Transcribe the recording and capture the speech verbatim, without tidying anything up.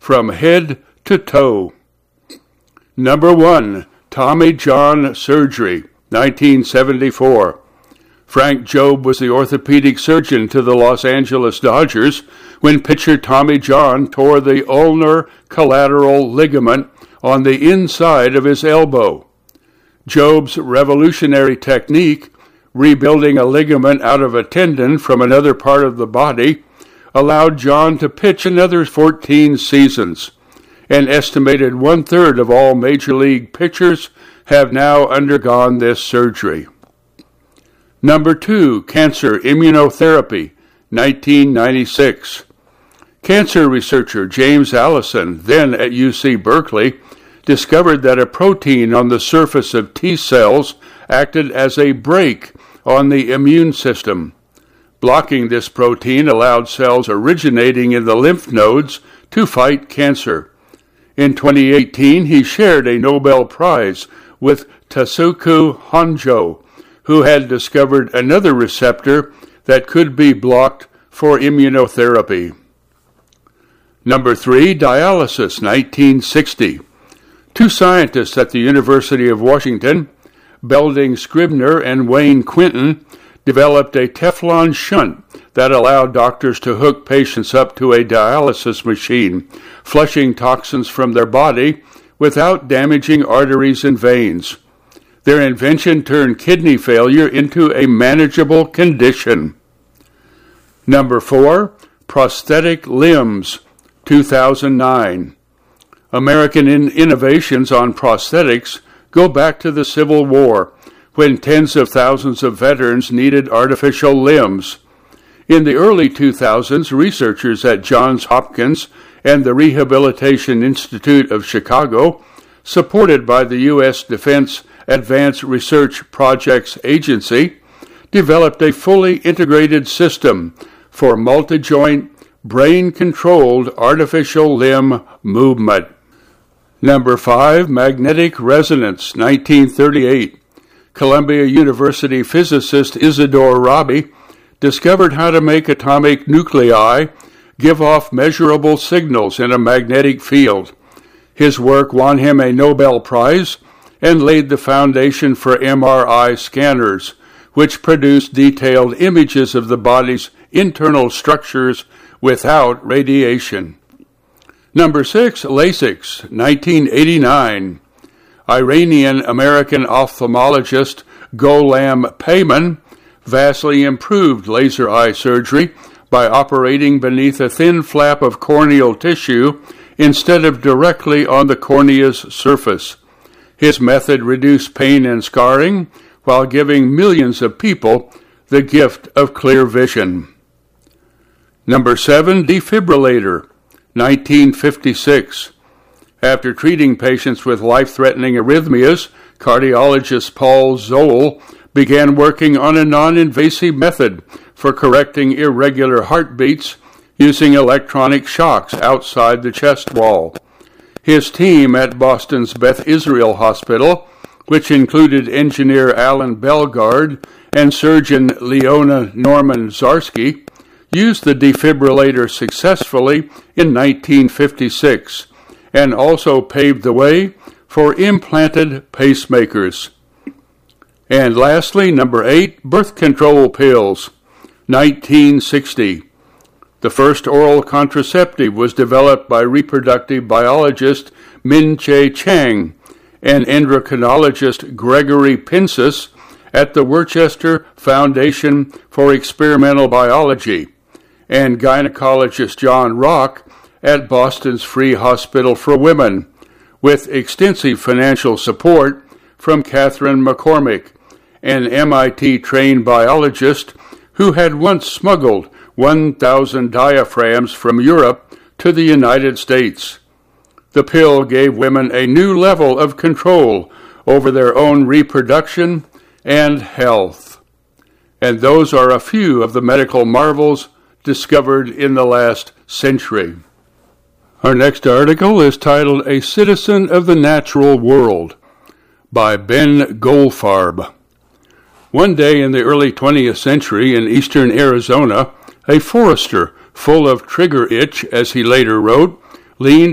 from head to toe. Number one, Tommy John surgery, nineteen seventy-four. Frank Jobe was the orthopedic surgeon to the Los Angeles Dodgers when pitcher Tommy John tore the ulnar collateral ligament on the inside of his elbow. Jobe's revolutionary technique, rebuilding a ligament out of a tendon from another part of the body, allowed John to pitch another fourteen seasons. An estimated one-third of all major league pitchers have now undergone this surgery. Number two, cancer immunotherapy, nineteen ninety-six. Cancer researcher James Allison, then at U C Berkeley, discovered that a protein on the surface of T cells acted as a brake on the immune system. Blocking this protein allowed cells originating in the lymph nodes to fight cancer. In twenty eighteen, he shared a Nobel Prize with Tasuku Honjo, who had discovered another receptor that could be blocked for immunotherapy. Number three, dialysis, nineteen sixty. Two scientists at the University of Washington, Belding Scribner and Wayne Quinton, developed a Teflon shunt that allowed doctors to hook patients up to a dialysis machine, flushing toxins from their body without damaging arteries and veins. Their invention turned kidney failure into a manageable condition. Number four, prosthetic limbs, two thousand nine. American in- innovations on prosthetics go back to the Civil War, when tens of thousands of veterans needed artificial limbs. In the early two thousands, researchers at Johns Hopkins and the Rehabilitation Institute of Chicago, supported by the U S Defense Advanced Research Projects Agency, developed a fully integrated system for multi-joint, brain-controlled artificial limb movement. Number five, magnetic resonance, nineteen thirty-eight. Columbia University physicist Isidore Rabi discovered how to make atomic nuclei give off measurable signals in a magnetic field. His work won him a Nobel Prize and laid the foundation for M R I scanners, which produce detailed images of the body's internal structures without radiation. Number six, LASIK, nineteen eighty-nine. Iranian-American ophthalmologist Gholam Peyman vastly improved laser eye surgery by operating beneath a thin flap of corneal tissue instead of directly on the cornea's surface. His method reduced pain and scarring while giving millions of people the gift of clear vision. Number seven, defibrillator, nineteen fifty-six. After treating patients with life-threatening arrhythmias, cardiologist Paul Zoll began working on a non-invasive method for correcting irregular heartbeats using electronic shocks outside the chest wall. His team at Boston's Beth Israel Hospital, which included engineer Alan Belgard and surgeon Leona Norman-Zarsky, used the defibrillator successfully in nineteen fifty-six and also paved the way for implanted pacemakers. And lastly, number eight, birth control pills, nineteen sixty. The first oral contraceptive was developed by reproductive biologist Min-Che Chang and endocrinologist Gregory Pincus at the Worcester Foundation for Experimental Biology, and gynecologist John Rock at Boston's Free Hospital for Women, with extensive financial support from Catherine McCormick, an M I T-trained biologist who had once smuggled one thousand diaphragms from Europe to the United States. The pill gave women a new level of control over their own reproduction and health. And those are a few of the medical marvels discovered in the last century. Our next article is titled A Citizen of the Natural World by Ben Goldfarb. One day in the early twentieth century in eastern Arizona, a forester, full of trigger itch, as he later wrote, leaned